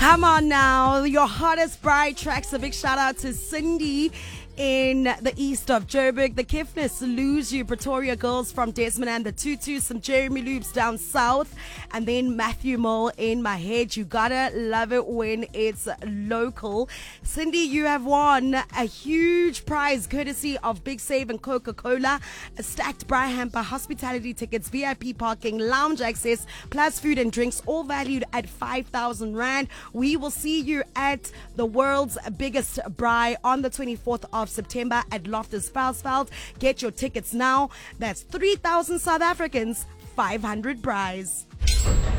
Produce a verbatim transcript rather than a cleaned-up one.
Come on now, your hottest bride tracks. A big shout out to Cindy in the east of Joburg, the Kifness Lose You Pretoria girls from Desmond and the Tutu, some Jeremy Loops down south, and then Matthew Mole in my head. You gotta love it when it's local. Cindy, you have won a huge prize courtesy of Big Save and Coca-Cola, a stacked Bri hamper, hospitality tickets, V I P parking, lounge access, plus food and drinks, all valued at five thousand rand. We will see you at the world's biggest Bri on the twenty-fourth of September at Loftus Velsveld. Get your tickets now. That's three thousand South Africans, five hundred Bris.